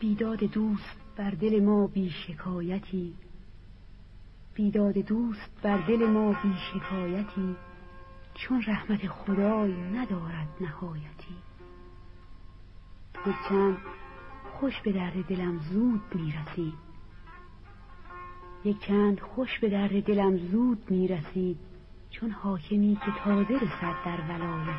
بیداد دوست بر دل ما بی شکایتی، بیداد دوست بر دل ما بی شکایتی، چون رحمت خدای ندارد نهایتی. یک چند خوش به درد دلم زود میرسید، یک چند خوش به درد دلم زود میرسید، چون حاکمی که تازه رسد در ولایتی.